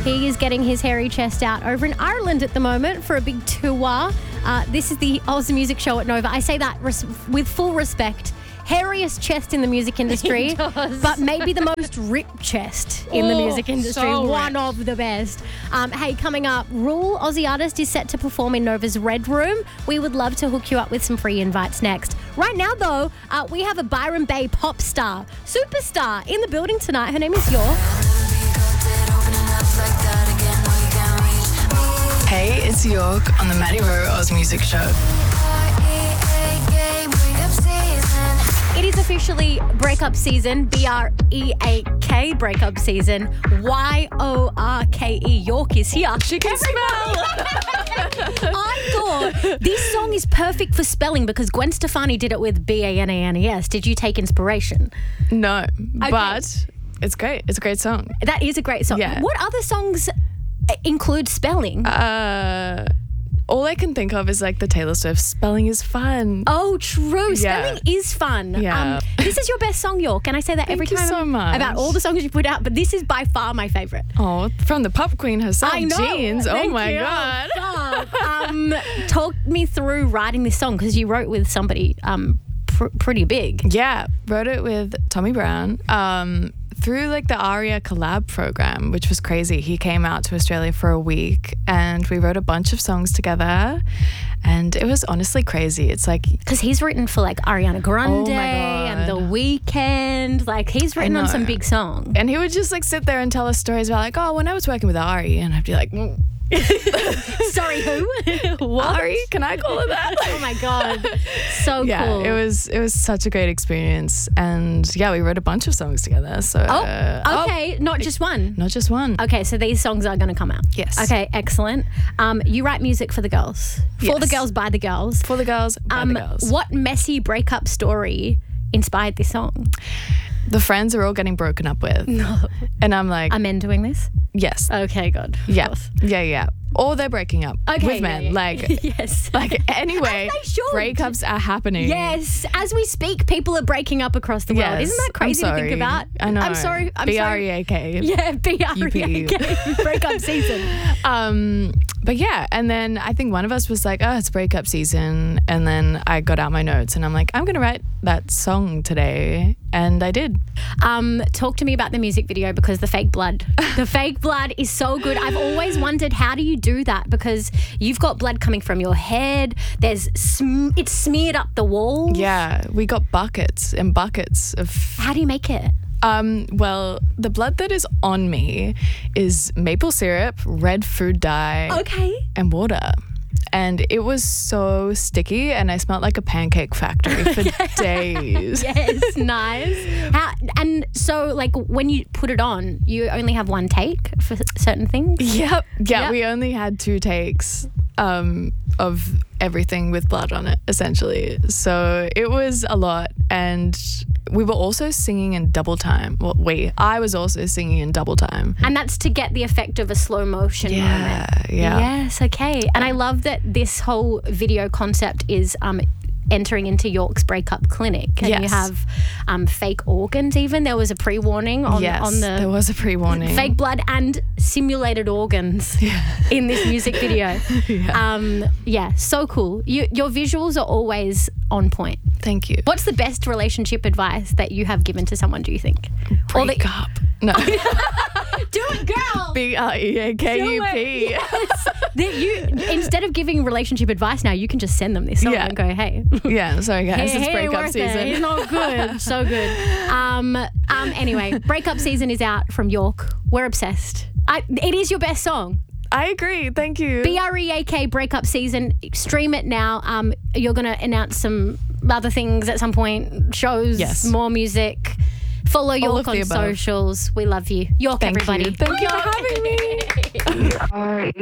He is getting his hairy chest out over in Ireland at the moment for a big tour. This is the Oz Music Show at Nova. I say that with full respect. Hairiest chest in the music industry, but maybe the most ripped chest in the music industry. So One of the best. Hey, coming up, Rule, Aussie artist, is set to perform in Nova's Red Room. We would love to hook you up with some free invites next. Right now, though, we have a Byron Bay pop star, superstar, in the building tonight. Her name is York. Hey, it's York on the Maddie Rowe Oz Music Show. It is officially breakup season, B-R-E-A-K breakup season. Y-O-R-K-E. York is here. She can smell. I thought this song is perfect for spelling because Gwen Stefani did it with B-A-N-A-N-E-S. Did you take inspiration? No, but it's great. It's a great song. That is a great song. Yeah. What other songs include spelling? All I can think of is like the Taylor Swift spelling is fun. Oh, true. Spelling is fun. Yeah. This is your best song, York, and I say that every Thank time you so much. about all the songs you put out, but this is by far my favourite. Oh, from the pop queen herself, I know. Jeans. Oh Thank my you. God. Stop. Talk me through writing this song because you wrote with somebody pretty big. Yeah, wrote it with Tommy Brown. Through like the ARIA collab program, which was crazy. He came out to Australia for a week and we wrote a bunch of songs together and it was honestly crazy. It's like... Because he's written for like Ariana Grande Oh my God. and The Weeknd. Like he's written on some big songs. And he would just like sit there and tell us stories about like, oh, when I was working with Ari, and I'd be like... Sorry, who? What? Ari, can I call her that? Oh my God. So Yeah, cool. it was such a great experience. And yeah, we wrote a bunch of songs together. So Okay, not just one. not just one. Okay, so these songs are going to come out. Yes. Okay, excellent. You write music for the girls. For Yes. the girls, by the girls. For the girls, by the girls. What messy breakup story inspired this song? The friends are all getting broken up with. No. And I'm like, Are men doing this? yes. Okay, good. Of Yeah. course. Yeah. Or they're breaking up Okay, with men. yeah. Like, Yes. like anyway, As they should. breakups are happening. Yes, as we speak, people are breaking up across the world. Yes. Isn't that crazy I'm to think sorry. about? I know. I'm sorry. B-R-E-A-K. Yeah, B-R-E-A-K. Breakup season. But yeah, and then I think one of us was like, oh, it's breakup season. And then I got out my notes and I'm like, I'm going to write that song today. And I did. Talk to me about the music video because the fake blood. The fake blood is so good. I've always wondered, how do you do that? Because you've got blood coming from your head. There's it's smeared up the wall. Yeah, we got buckets and buckets of... How do you make it? Well, the blood that is on me is maple syrup, red food dye, Okay. and water. And it was so sticky and I smelled like a pancake factory for days. Yes, nice. And so, like, when you put it on, you only have one take for certain things? Yep. Yeah, Yep. we only had 2 takes of everything with blood on it, essentially. So it was a lot. And we were also singing in double time. Well, I was also singing in double time. And that's to get the effect of a slow motion moment. Yeah. Yes, okay. And I love that this whole video concept is entering into York's breakup clinic. And you Yes. have fake organs even. There was a pre-warning on the there was a pre-warning. fake blood and simulated organs in this music video. Yeah, so cool. Your visuals are always on point. Thank you. What's the best relationship advice that you have given to someone, do you think? Break up. No. Do it, girl! B-R-E-A-K-U-P. Yes. Instead of giving relationship advice now, you can just send them this song Yeah. and go, hey. Yeah, sorry guys, Hey, it's breakup worth it. season. He's not good. So good. Anyway, breakup season is out from York. We're obsessed. It is your best song. I agree. Thank you. B-R-E-A-K breakup season. Stream it now. You're going to announce some other things at some point. Shows, Yes. more music. Follow York of the on above. socials. We love you. York, Thank everybody. you. Thank you for having me.